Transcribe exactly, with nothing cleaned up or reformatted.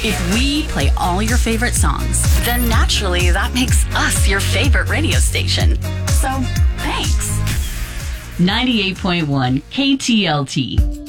If we play all your favorite songs, then naturally that makes us your favorite radio station. So, thanks. ninety-eight point one K T L T.